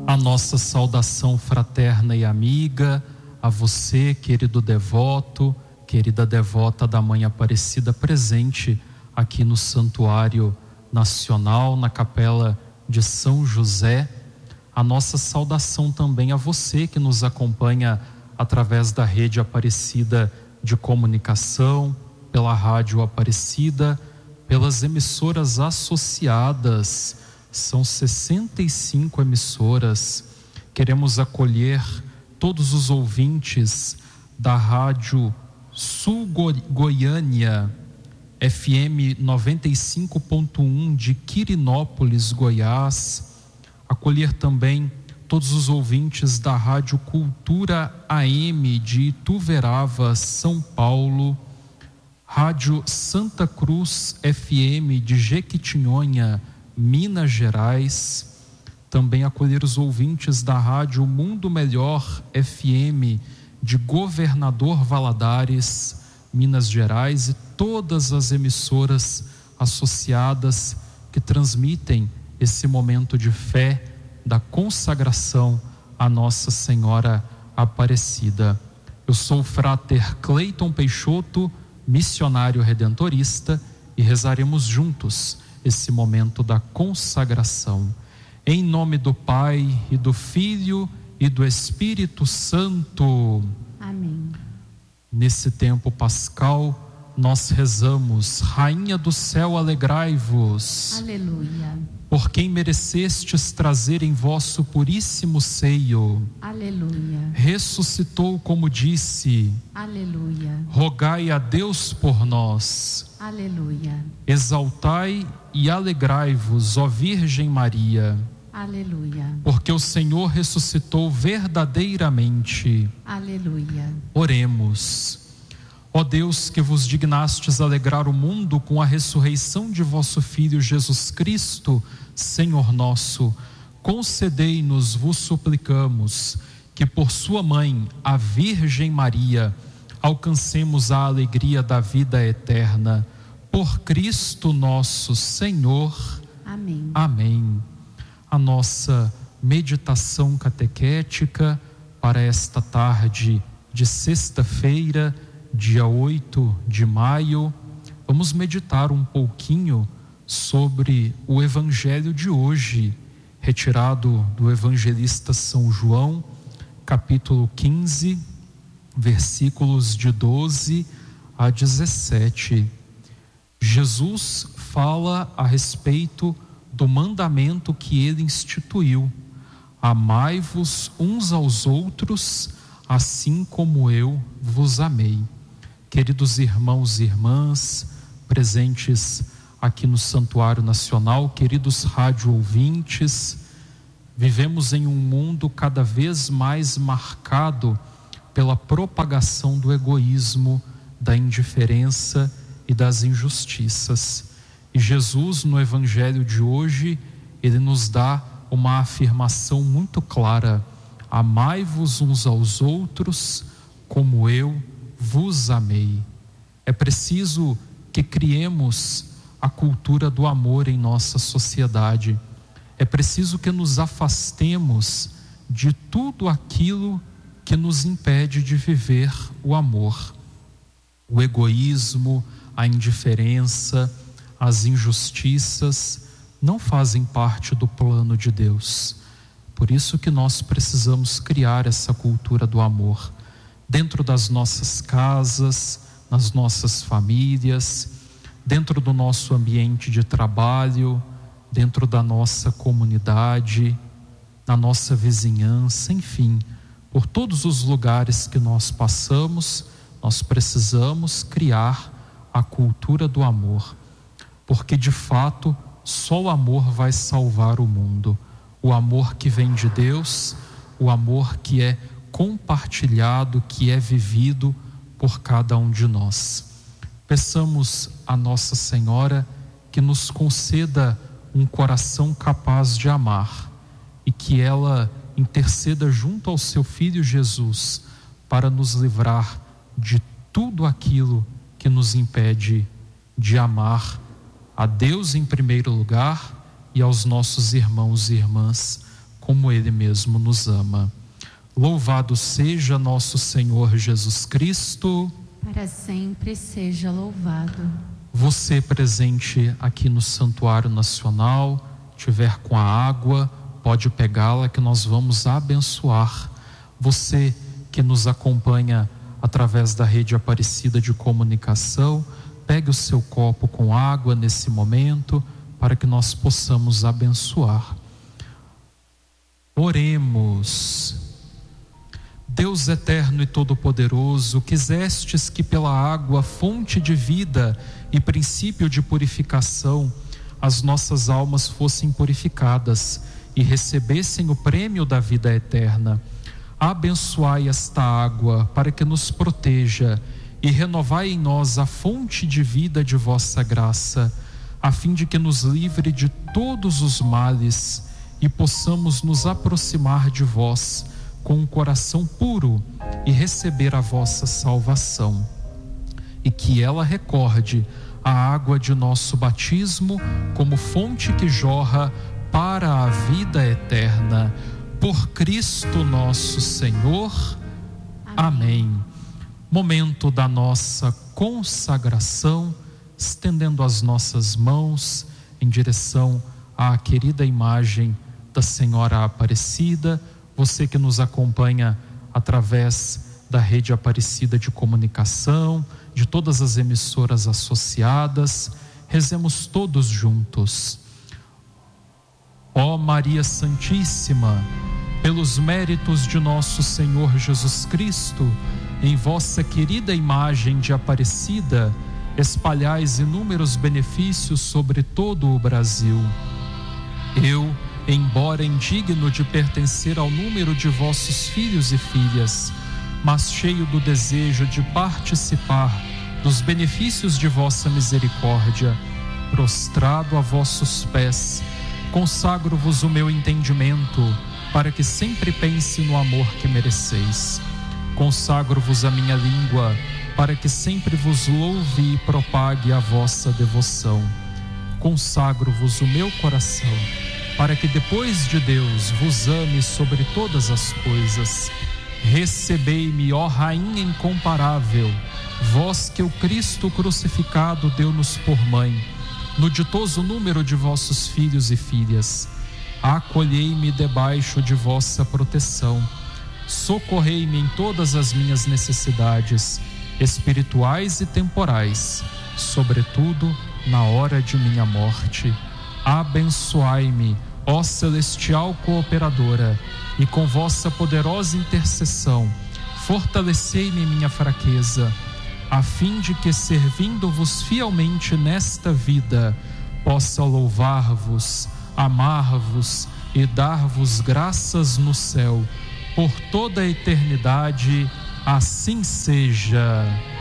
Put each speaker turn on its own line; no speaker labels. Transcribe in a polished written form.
A nossa saudação fraterna e amiga a você, querido devoto, querida devota da Mãe Aparecida, presente aqui no Santuário Nacional, na Capela de São José. A nossa saudação também a você que nos acompanha através da Rede Aparecida de Comunicação, pela Rádio Aparecida, pelas emissoras associadas. São 65 emissoras. Queremos acolher todos os ouvintes da Rádio Sul Goiânia, FM 95.1 de Quirinópolis, Goiás. Acolher também todos os ouvintes da Rádio Cultura AM de Ituverava, São Paulo. Rádio Santa Cruz FM de Jequitinhonha, Minas Gerais. Também acolher os ouvintes da Rádio Mundo Melhor FM de Governador Valadares, Minas Gerais, e todas as emissoras associadas que transmitem esse momento de fé da consagração a Nossa Senhora Aparecida. Eu sou o frater Cleiton Peixoto, missionário redentorista, e rezaremos juntos esse momento da consagração. Em nome do Pai, e do Filho, e do Espírito Santo.
Amém.
Nesse tempo pascal, nós rezamos: Rainha do céu, alegrai-vos.
Aleluia.
Por quem merecestes trazer em vosso puríssimo seio.
Aleluia.
Ressuscitou como disse.
Aleluia.
Rogai a Deus por nós.
Aleluia.
Exaltai e alegrai-vos, ó Virgem Maria.
Aleluia.
Porque o Senhor ressuscitou verdadeiramente.
Aleluia.
Oremos. Ó Deus, que vos dignastes alegrar o mundo com a ressurreição de vosso Filho Jesus Cristo, Senhor nosso, concedei-nos, vos suplicamos, que por sua mãe, a Virgem Maria, alcancemos a alegria da vida eterna. Por Cristo nosso Senhor.
Amém.
Amém. A nossa meditação catequética para esta tarde de sexta-feira, dia 8 de maio, vamos meditar um pouquinho sobre o Evangelho de hoje, retirado do Evangelista São João, capítulo 15, versículos de 12 a 17. Jesus fala a respeito do mandamento que ele instituiu: amai-vos uns aos outros, assim como eu vos amei. Queridos irmãos e irmãs, presentes aqui no Santuário Nacional, queridos rádio ouvintes, vivemos em um mundo cada vez mais marcado pela propagação do egoísmo, da indiferença e das injustiças. E Jesus, no Evangelho de hoje, ele nos dá uma afirmação muito clara: amai-vos uns aos outros como eu vos amei. É preciso que criemos a cultura do amor em nossa sociedade. É preciso que nos afastemos de tudo aquilo que nos impede de viver o amor. O egoísmo, a indiferença, as injustiças não fazem parte do plano de Deus. Por isso que nós precisamos criar essa cultura do amor dentro das nossas casas, nas nossas famílias, dentro do nosso ambiente de trabalho, dentro da nossa comunidade, na nossa vizinhança, enfim, por todos os lugares que nós passamos, nós precisamos criar a cultura do amor, porque de fato só o amor vai salvar o mundo. O amor que vem de Deus, o amor que é compartilhado, que é vivido por cada um de nós. Peçamos a Nossa Senhora que nos conceda um coração capaz de amar e que ela interceda junto ao seu Filho Jesus para nos livrar de tudo aquilo que nos impede de amar a Deus em primeiro lugar e aos nossos irmãos e irmãs como Ele mesmo nos ama. Louvado seja nosso Senhor Jesus Cristo.
Para sempre seja louvado.
Você presente aqui no Santuário Nacional, tiver com a água, pode pegá-la que nós vamos abençoar. Você que nos acompanha através da rede Aparecida de Comunicação, pegue o seu copo com água nesse momento para que nós possamos abençoar. Oremos. Deus eterno e todo-poderoso, quisestes que pela água, fonte de vida e princípio de purificação, as nossas almas fossem purificadas e recebessem o prêmio da vida eterna. Abençoai esta água para que nos proteja e renovai em nós a fonte de vida de vossa graça, a fim de que nos livre de todos os males e possamos nos aproximar de vós com um coração puro e receber a vossa salvação. E que ela recorde a água de nosso batismo como fonte que jorra para a vida eterna. Por Cristo nosso Senhor. Amém. Momento da nossa consagração, estendendo as nossas mãos em direção à querida imagem da Senhora Aparecida. Você que nos acompanha através da rede Aparecida de Comunicação, de todas as emissoras associadas, rezemos todos juntos. Ó Maria Santíssima, pelos méritos de nosso Senhor Jesus Cristo, em vossa querida imagem de Aparecida, espalhais inúmeros benefícios sobre todo o Brasil. Eu, embora indigno de pertencer ao número de vossos filhos e filhas, mas cheio do desejo de participar dos benefícios de vossa misericórdia, prostrado a vossos pés, consagro-vos o meu entendimento, para que sempre pense no amor que mereceis. Consagro-vos a minha língua, para que sempre vos louve e propague a vossa devoção. Consagro-vos o meu coração, para que depois de Deus vos ame sobre todas as coisas. Recebei-me, ó Rainha incomparável, vós que o Cristo crucificado deu-nos por mãe, no ditoso número de vossos filhos e filhas. Acolhei-me debaixo de vossa proteção. Socorrei-me em todas as minhas necessidades, espirituais e temporais, sobretudo na hora de minha morte. Abençoai-me, ó celestial cooperadora, e com vossa poderosa intercessão, fortalecei-me em minha fraqueza, a fim de que, servindo-vos fielmente nesta vida, possa louvar-vos, amar-vos e dar-vos graças no céu, por toda a eternidade. Assim seja.